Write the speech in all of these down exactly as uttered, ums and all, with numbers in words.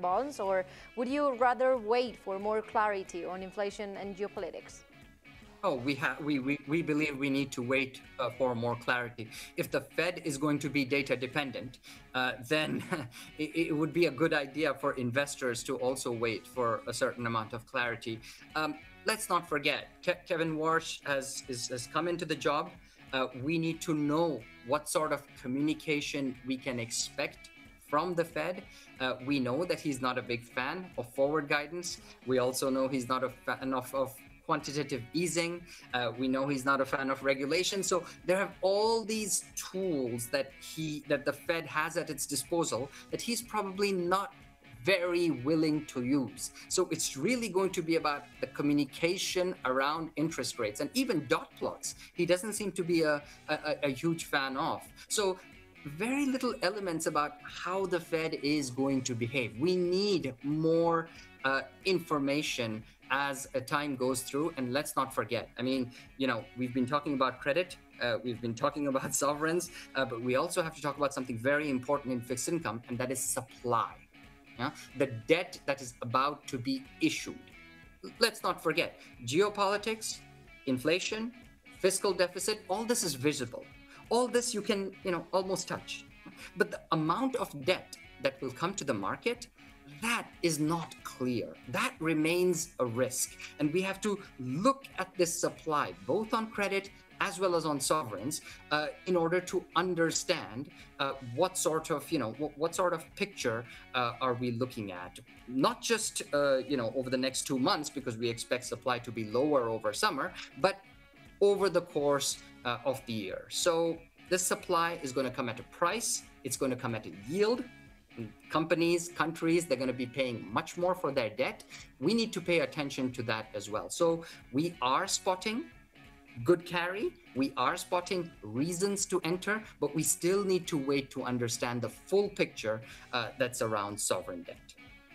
bonds, or would you rather wait for more clarity on inflation and geopolitics? Oh, we have we, we we believe we need to wait uh, for more clarity. If the Fed is going to be data dependent, uh, then it, it would be a good idea for investors to also wait for a certain amount of clarity. Um, let's not forget, Ke- Kevin Warsh has is, has come into the job. Uh, we need to know what sort of communication we can expect from the Fed. Uh, we know that he's not a big fan of forward guidance. We also know he's not a fan of, of quantitative easing. Uh, we know he's not a fan of regulation. So there are all these tools that he that the Fed has at its disposal that he's probably not very willing to use. So it's really going to be about the communication around interest rates and even dot plots. He doesn't seem to be a, a, a huge fan of. So very little elements about how the Fed is going to behave. We need more uh, information as uh, time goes through. And let's not forget, I mean, you know, we've been talking about credit, uh, we've been talking about sovereigns, uh, but we also have to talk about something very important in fixed income, and that is supply. Yeah? The debt that is about to be issued. Let's not forget, geopolitics, inflation, fiscal deficit, all this is visible. All this you can, you know, almost touch. But the amount of debt that will come to the market, that is not clear. That remains a risk. And we have to look at this supply, both on credit as well as on sovereigns, uh, in order to understand uh, what sort of, you know, what, what sort of picture uh, are we looking at? Not just, uh, you know, over the next two months, because we expect supply to be lower over summer, but over the course uh, of the year. So this supply is going to come at a price. It's going to come at a yield. Companies, countries, they're going to be paying much more for their debt. We need to pay attention to that as well. So we are spotting good carry. We are spotting reasons to enter, but we still need to wait to understand the full picture uh, that's around sovereign debt.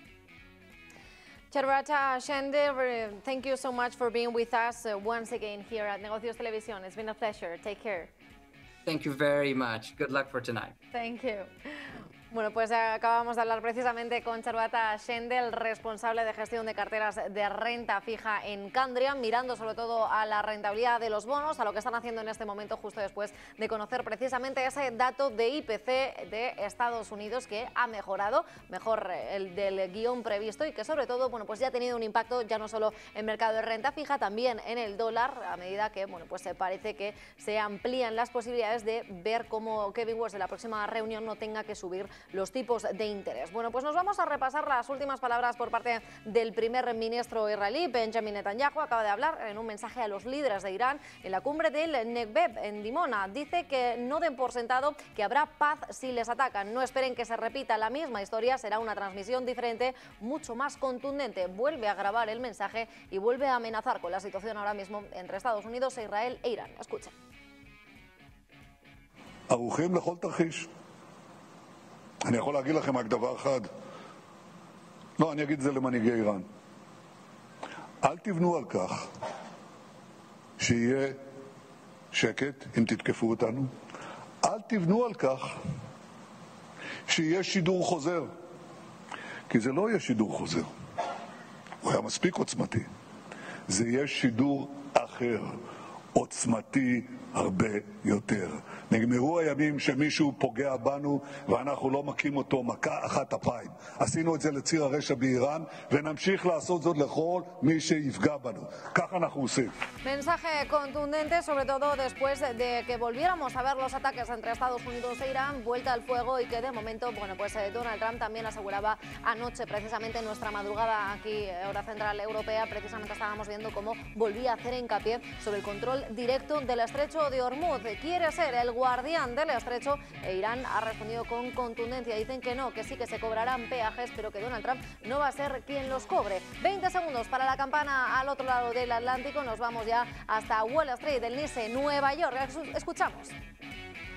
Charurata Shende, thank you so much for being with us uh, once again here at Negocios Televisión. It's been a pleasure. Take care. Thank you very much. Good luck for tonight. Thank you. Bueno, pues acabamos de hablar precisamente con Charurata Shende, el responsable de gestión de carteras de renta fija en Candriam, mirando sobre todo a la rentabilidad de los bonos, a lo que están haciendo en este momento justo después de conocer precisamente ese dato de I P C de Estados Unidos que ha mejorado, mejor el del guión previsto y que sobre todo, bueno, pues ya ha tenido un impacto ya no solo en mercado de renta fija, también en el dólar, a medida que, bueno, pues parece que se amplían las posibilidades de ver cómo Kevin Warsh en la próxima reunión no tenga que subir los tipos de interés. Bueno, pues nos vamos a repasar las últimas palabras por parte del primer ministro israelí, Benjamin Netanyahu. Acaba de hablar en un mensaje a los líderes de Irán en la cumbre del Negev en Dimona. Dice que no den por sentado que habrá paz si les atacan. No esperen que se repita la misma historia, será una transmisión diferente, mucho más contundente. Vuelve a grabar el mensaje y vuelve a amenazar con la situación ahora mismo entre Estados Unidos, Israel e Irán. Escuchen. ערוכים לכל תרחיש. אני יכול להגיד לכם רק דבר אחד. לא, אני אגיד את זה למנהיגי איראן. אל תבנו על כך שיהיה שקט אם תתקפו אותנו. אל תבנו על כך שיהיה שידור חוזר. כי זה לא יהיה שידור חוזר. הוא היה מספיק עוצמתי. זה יהיה שידור אחר, עוצמתי הרבה יותר. נגמרו הימים שמישהו פוגע בנו ואנחנו לא מכים אותו מכה אחת אפיים. עשינו את זה לציר הרשע באיראן ונמשיך לעשות זאת לכל מי שיפגע בנו. ככה אנחנו עושים. Mensaje contundente, sobre todo después de que volviéramos a ver los ataques entre Estados Unidos e Irán, vuelta al fuego, y que de momento, bueno, pues eh, Donald Trump también aseguraba anoche, precisamente en nuestra madrugada aquí, hora central europea, precisamente estábamos viendo cómo volvía a hacer hincapié sobre el control directo del estrecho de Hormuz. Quiere ser el guardián del estrecho e Irán ha respondido con contundencia. Dicen que no, que sí que se cobrarán peajes, pero que Donald Trump no va a ser quien los cobre. veinte segundos para la campana al otro lado del Atlántico. Nos vamos ya hasta Wall Street, el Nice, Nueva York. Escuchamos.